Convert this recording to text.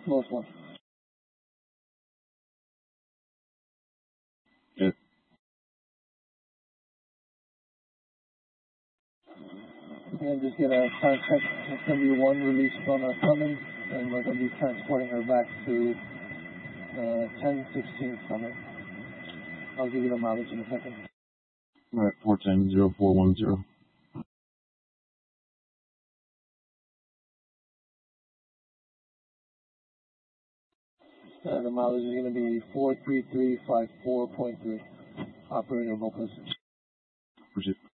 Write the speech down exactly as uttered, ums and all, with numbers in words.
Most one. Good. And just get a contact W one released on our Cummins, and we're going to be transporting her back to uh, ten sixteen Summit. I'll give you the mileage in a second. All right, four ten zero four one zero. Uh, the mileage is going to be four three three five four point three. Operator Lopez. Proceed.